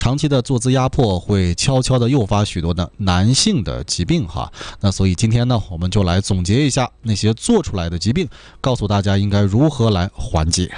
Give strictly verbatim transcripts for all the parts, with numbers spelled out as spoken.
长期的坐姿压迫会悄悄地诱发许多的男性的疾病哈。那所以今天呢，我们就来总结一下那些做出来的疾病，告诉大家应该如何来缓解。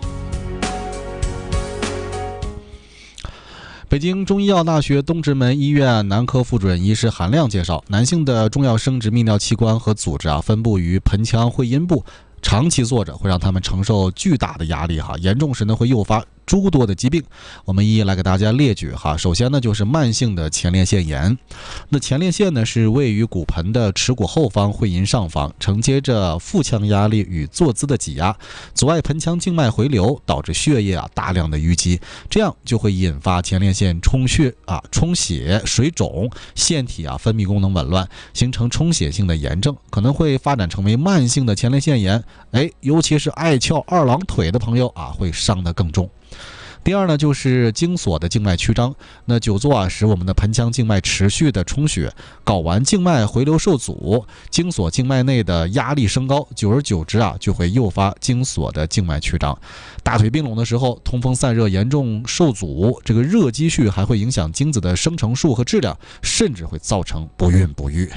北京中医药大学东直门医院男科副主任医师韩亮介绍，男性的重要生殖泌尿器官和组织啊，分布于盆腔、会阴部，长期坐着会让他们承受巨大的压力哈，严重时呢会诱发诸多的疾病，我们一一来给大家列举哈。首先呢，就是慢性的前列腺炎。那前列腺呢是位于骨盆的耻骨后方、会阴上方，承接着腹腔压力与坐姿的挤压，阻碍盆腔静脉回流，导致血液啊大量的淤积，这样就会引发前列腺充血啊、充血、水肿，腺体啊分泌功能紊乱，形成充血性的炎症，可能会发展成为慢性的前列腺炎。哎，尤其是爱翘二郎腿的朋友啊，会伤得更重。第二呢，就是精索的静脉曲张。那久坐啊，使我们的盆腔静脉持续的充血，睾丸静脉回流受阻，精索静脉内的压力升高，久而久之啊，就会诱发精索的静脉曲张。大腿并拢的时候，通风散热严重受阻，这个热积蓄还会影响精子的生成数和质量，甚至会造成不孕不育。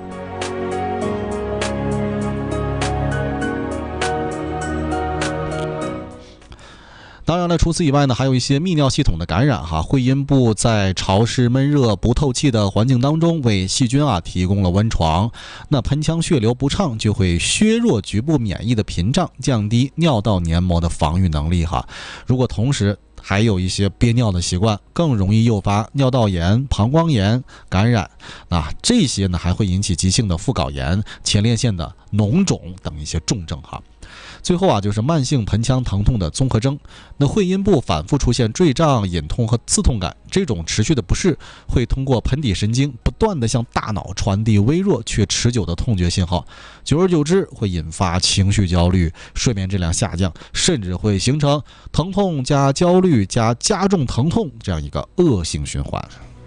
当然了，除此以外呢，还有一些泌尿系统的感染哈。会阴部在潮湿、闷热、不透气的环境当中，为细菌啊提供了温床。那盆腔血流不畅，就会削弱局部免疫的屏障，降低尿道黏膜的防御能力哈。如果同时还有一些憋尿的习惯，更容易诱发尿道炎、膀胱炎感染。那这些呢，还会引起急性的副睾炎、前列腺的脓肿等一些重症哈。最后啊，就是慢性盆腔疼痛的综合征。那会阴部反复出现坠胀、隐痛和刺痛感，这种持续的不适会通过盆底神经不断的向大脑传递微弱却持久的痛觉信号，久而久之会引发情绪焦虑、睡眠质量下降，甚至会形成疼痛加焦虑加加重疼痛这样一个恶性循环。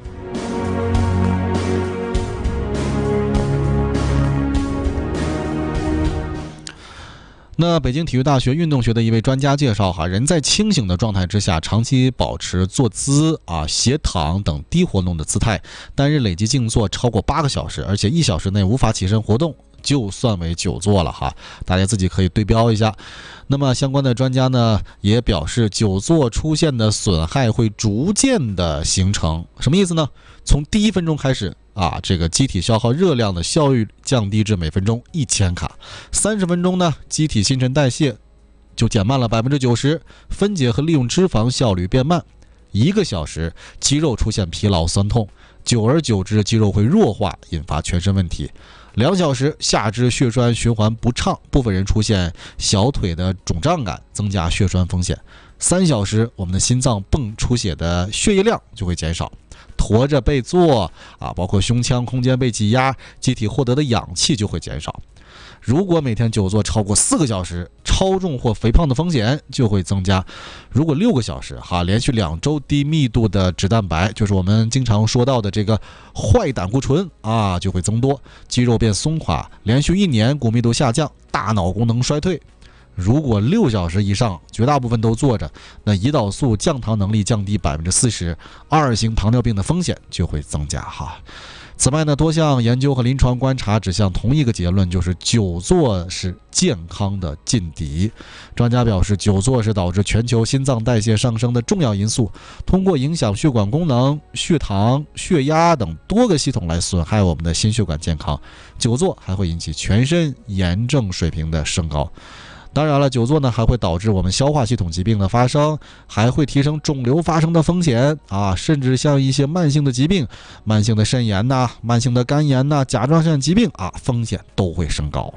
那北京体育大学运动学的一位专家介绍哈，人在清醒的状态之下，长期保持坐姿啊、斜躺等低活动的姿态，单日累计静坐超过八个小时，而且一小时内无法起身活动，就算为久坐了哈。大家自己可以对标一下。那么相关的专家呢也表示，久坐出现的损害会逐渐的形成，什么意思呢？从第一分钟开始啊，这个机体消耗热量的效率降低至每分钟一千卡，三十分钟呢，机体新陈代谢就减慢了百分之九十，分解和利用脂肪效率变慢。一个小时，肌肉出现疲劳酸痛，久而久之，肌肉会弱化，引发全身问题。两小时，下肢血栓循环不畅，部分人出现小腿的肿胀感，增加血栓风险。三小时，我们的心脏泵出血的血液量就会减少。驼着背坐啊，包括胸腔空间被挤压，机体获得的氧气就会减少。如果每天久坐超过四个小时，超重或肥胖的风险就会增加。如果六个小时哈，连续两周低密度的脂蛋白，就是我们经常说到的这个坏胆固醇啊，就会增多，肌肉变松垮，连续一年骨密度下降，大脑功能衰退。如果六小时以上，绝大部分都坐着，那胰岛素降糖能力降低百分之四十，二型糖尿病的风险就会增加哈。此外呢，多项研究和临床观察指向同一个结论，就是久坐是健康的劲敌。专家表示，久坐是导致全球心脏代谢上升的重要因素，通过影响血管功能、血糖、血压等多个系统来损害我们的心血管健康。久坐还会引起全身炎症水平的升高。当然了，久坐呢还会导致我们消化系统疾病的发生，还会提升肿瘤发生的风险啊，甚至像一些慢性的疾病，慢性的肾炎呐、慢性的肝炎呐、甲状腺疾病啊，风险都会升高。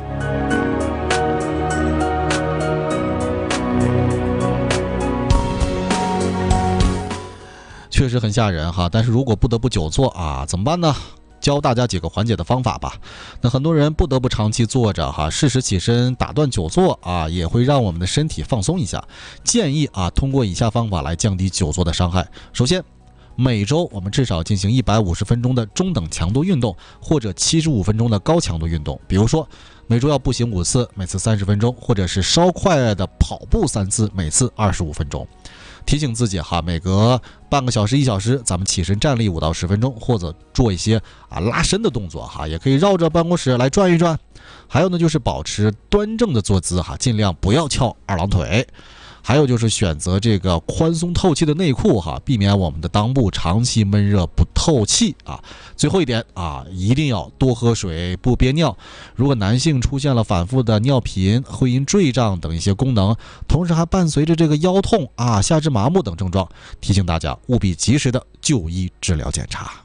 确实很吓人哈，但是如果不得不久坐啊，怎么办呢？教大家几个缓解的方法吧。那很多人不得不长期坐着哈，适时起身打断久坐啊，也会让我们的身体放松一下。建议啊，通过以下方法来降低久坐的伤害。首先，每周我们至少进行一百五十分钟的中等强度运动，或者七十五分钟的高强度运动。比如说，每周要步行五次，每次三十分钟，或者是稍快的跑步三次，每次二十五分钟。 提醒自己哈，每隔半个小时一小时，咱们起身站立五到十分钟，或者做一些啊拉伸的动作哈，也可以绕着办公室来转一转。还有呢，就是保持端正的坐姿哈，尽量不要翘二郎腿。还有就是选择这个宽松透气的内裤哈，避免我们的裆部长期闷热不透气啊。最后一点啊，一定要多喝水，不憋尿。如果男性出现了反复的尿频、会阴坠胀等一些功能，同时还伴随着这个腰痛啊、下肢麻木等症状，提醒大家务必及时的就医治疗检查。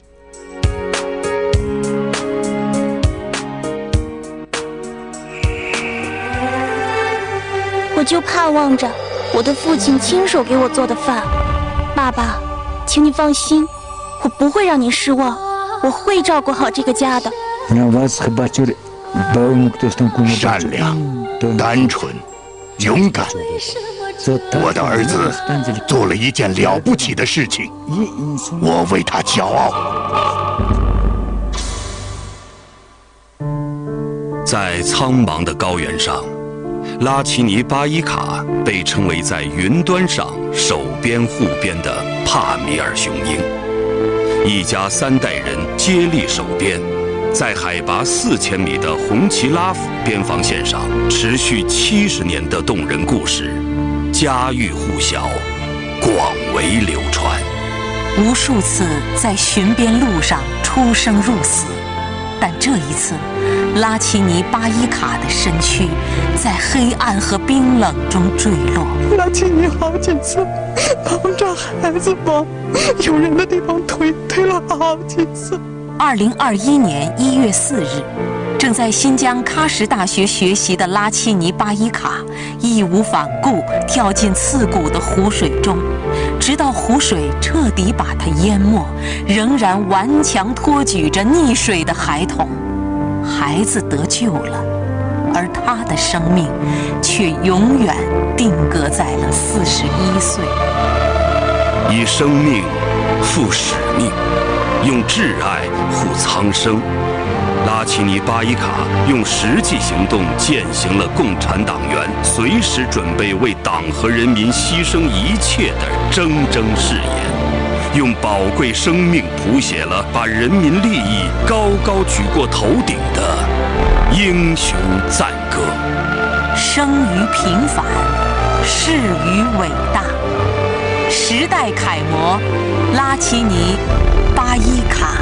我就盼望着我的父亲亲手给我做的饭。爸爸，请你放心，我不会让您失望，我会照顾好这个家的。 善良、单纯、勇敢，我的儿子做了一件了不起的事情，我为他骄傲。 在苍茫的高原上，拉齐尼巴伊卡被称为在云端上守边护边的帕米尔雄鹰。一家三代人接力守边，在海拔四千米的红旗拉甫边防线上持续七十年的动人故事，家喻户晓，广为流传。 无数次在巡边路上出生入死，但这一次，拉齐尼巴伊卡的身躯在黑暗和冰冷中坠落。 拉齐尼好几次帮着孩子们有人的地方推推了好几次。 二零二一年一月四日，正在新疆喀什大学学习的拉齐尼巴伊卡义无反顾跳进刺骨的湖水中，直到湖水彻底把他淹没，仍然顽强托举着溺水的孩童。孩子得救了，而他的生命却永远定格在了四十一岁。 以生命赴使命，用挚爱护苍生。拉齐尼巴伊卡用实际行动践行了共产党员随时准备为党和人民牺牲一切的铮铮誓言，用宝贵生命谱写了把人民利益高高举过头顶的英雄赞歌。 生于平凡，逝于伟大，时代楷模拉齐尼巴伊卡。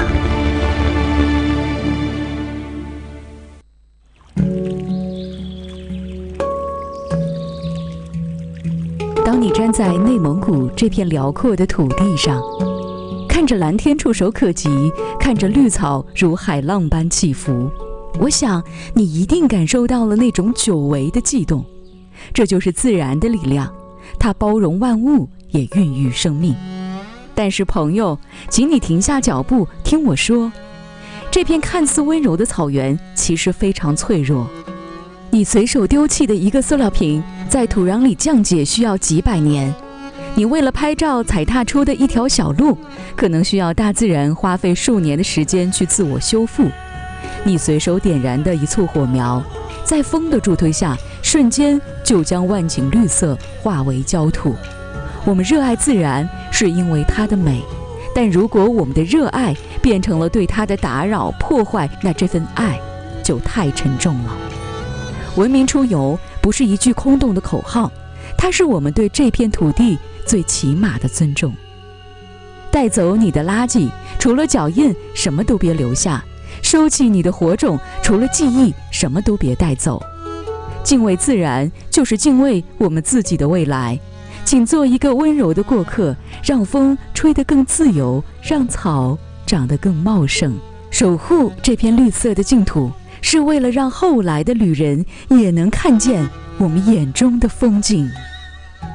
当你站在内蒙古这片辽阔的土地上，看着蓝天触手可及，看着绿草如海浪般起伏，我想你一定感受到了那种久违的悸动。这就是自然的力量，它包容万物，也孕育生命。但是朋友，请你停下脚步，听我说，这片看似温柔的草原其实非常脆弱。你随手丢弃的一个塑料瓶，在土壤里降解需要几百年。你为了拍照踩踏出的一条小路，可能需要大自然花费数年的时间去自我修复。你随手点燃的一簇火苗，在风的助推下，瞬间就将万顷绿色化为焦土。我们热爱自然，是因为它的美，但如果我们的热爱变成了对它的打扰、破坏，那这份爱就太沉重了。文明出游不是一句空洞的口号，它是我们对这片土地最起码的尊重。带走你的垃圾，除了脚印，什么都别留下；收起你的火种，除了记忆，什么都别带走。敬畏自然，就是敬畏我们自己的未来。请做一个温柔的过客，让风吹得更自由，让草长得更茂盛，守护这片绿色的净土，是为了让后来的旅人也能看见我们眼中的风景。